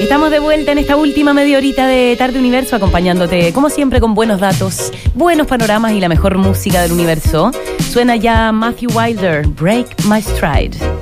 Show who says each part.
Speaker 1: Estamos de vuelta en esta última media horita de Tarde Universo, acompañándote, como siempre, con buenos datos, buenos panoramas y la mejor música del universo. Suena ya Matthew Wilder, Break My Stride.